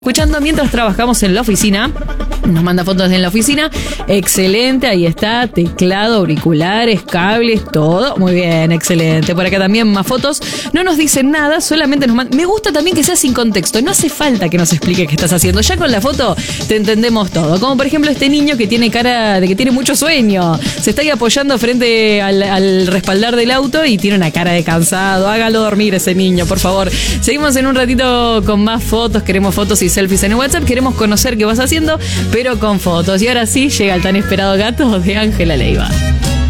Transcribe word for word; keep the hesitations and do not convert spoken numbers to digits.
Escuchando mientras trabajamos en la oficina. Nos manda fotos en la oficina. Excelente, ahí está. Teclado, auriculares, cables, todo. Muy bien, excelente. Por acá también más fotos. No nos dicen nada, solamente nos mandan. Me gusta también que sea sin contexto. No hace falta que nos explique qué estás haciendo. Ya con la foto te entendemos todo. Como por ejemplo este niño que tiene cara de que tiene mucho sueño. Se está ahí apoyando frente al, al respaldar del auto y tiene una cara de cansado. Hágalo dormir ese niño, por favor. Seguimos en un ratito con más fotos. Queremos fotos y selfies en el WhatsApp. Queremos conocer qué vas haciendo, pero con fotos. Y ahora sí llega el tan esperado gato de Ángela Leiva.